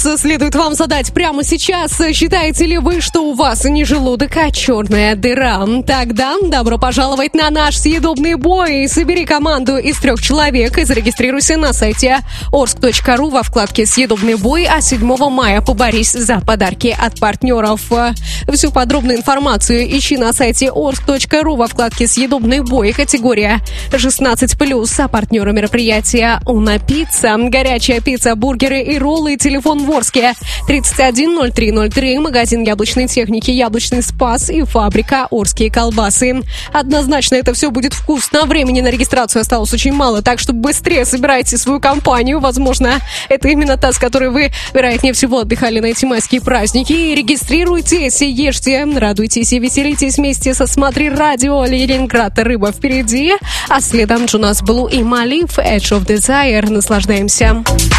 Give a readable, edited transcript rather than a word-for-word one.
Следует вам задать прямо сейчас. Считаете ли вы, что у вас не желудок, а черная дыра? Тогда добро пожаловать на наш съедобный бой. Собери команду из 3 человек и зарегистрируйся на сайте orsk.ru во вкладке «Съедобный бой», а 7 мая поборись за подарки от партнеров. Всю подробную информацию ищи на сайте orsk.ru во вкладке «Съедобный бой», категория 16+, а партнеры мероприятия «Уна Пицца». Горячая пицца, бургеры и роллы. Телефон в Орске 310303, магазин яблочной техники «Яблочный Спас» и фабрика «Орские колбасы». Однозначно это все будет вкусно. Времени на регистрацию осталось очень мало, так что быстрее собирайте свою компанию. Возможно, это именно та, с которой вы, вероятнее всего, отдыхали на эти майские праздники. И регистрируйтесь, ешьте, радуйтесь и веселитесь вместе со «Смотри радио». Ленинград, рыба впереди, а следом Джонас Блу и Малиф, Edge of Desire. Наслаждаемся.